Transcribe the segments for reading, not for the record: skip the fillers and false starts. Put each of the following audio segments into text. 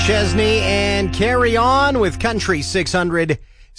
Chesney and Carry On with Country 600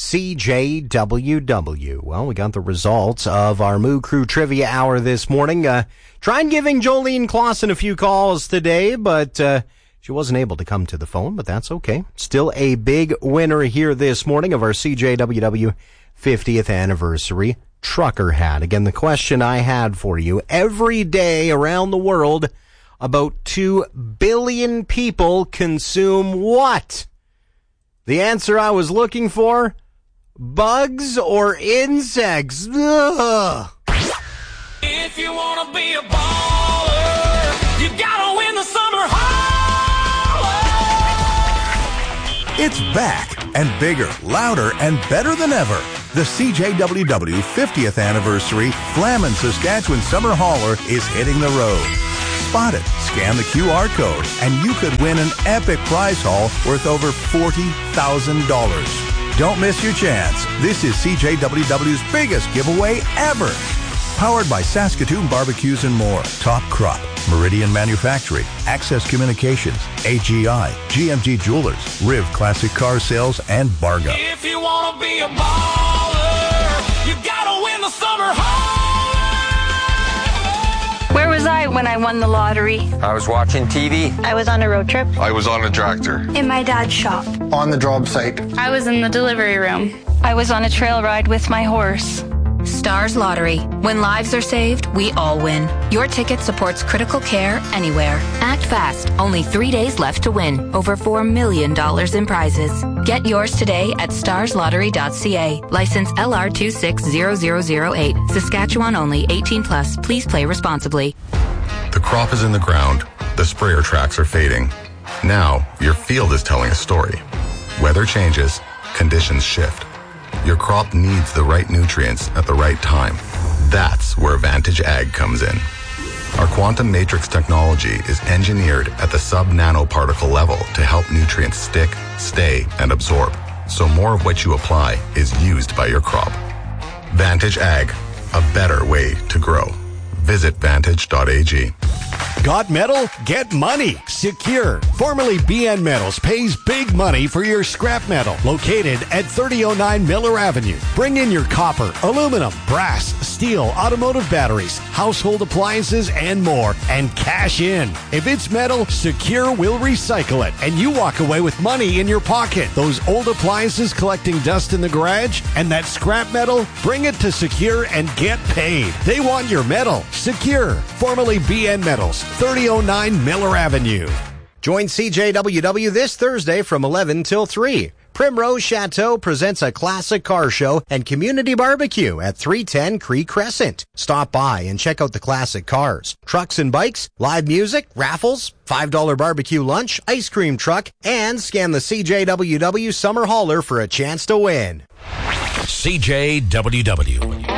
CJWW. Well, we got the results of our Moo Crew Trivia Hour this morning. Trying giving Jolene Clausen a few calls today, but she wasn't able to come to the phone, but that's okay. Still a big winner here this morning of our CJWW 50th anniversary trucker hat. Again, the question I had for you, every day around the world, about 2 billion people consume what? The answer I was looking for, bugs or insects? Ugh. If you want to be a baller, you gotta win the summer holler. It's back and bigger, louder, and better than ever. The CJWW 50th Anniversary Flamin' Saskatchewan Summer Hauler is hitting the road. Spot it, scan the QR code, and you could win an epic prize haul worth over $40,000. Don't miss your chance. This is CJWW's biggest giveaway ever. Powered by Saskatoon Barbecues and More, Top Crop, Meridian Manufacturing, Access Communications, AGI, GMG Jewelers, Riv Classic Car Sales, and Barga. If you want to be a baller, you gotta win the summer holler. Where was I when I won the lottery? I was watching TV. I was on a road trip. I was on a tractor. In my dad's shop. On the job site. I was in the delivery room. I was on a trail ride with my horse. Stars Lottery. When lives are saved, we all win. Your ticket supports critical care anywhere. Act fast. Only 3 days left to win. Over $4 million in prizes. Get yours today at starslottery.ca. License LR260008. Saskatchewan only. 18 plus. Please play responsibly. The crop is in the ground. The sprayer tracks are fading. Now, your field is telling a story. Weather changes. Conditions shift. Your crop needs the right nutrients at the right time. That's where Vantage Ag comes in. Our quantum matrix technology is engineered at the sub-nanoparticle level to help nutrients stick, stay, and absorb, so more of what you apply is used by your crop. Vantage Ag, a better way to grow. Visit vantage.ag. Got metal? Get money. Secure, formerly BN Metals, pays big money for your scrap metal. Located at 3009 Miller Avenue. Bring in your copper, aluminum, brass, steel, automotive batteries, household appliances, and more, and cash in. If it's metal, Secure will recycle it, and you walk away with money in your pocket. Those old appliances collecting dust in the garage, and that scrap metal, bring it to Secure and get paid. They want your metal. Secure, formerly BN Metals, 3009 Miller Avenue. Join CJWW this Thursday from 11 till 3. Primrose Chateau presents a classic car show and community barbecue at 310 Creek Crescent. Stop by and check out the classic cars, trucks and bikes, live music, raffles, $5 barbecue lunch, ice cream truck, and scan the CJWW Summer Hauler for a chance to win. CJWW.